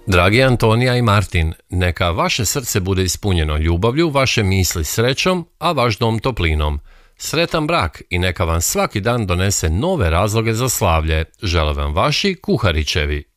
Dragi Antonija i Martin, neka vaše srce bude ispunjeno ljubavlju, vaše misli srećom, a vaš dom toplinom. Sretan brak i neka vam svaki dan donese nove razloge za slavlje. Žele vam vaši Kuharićevi.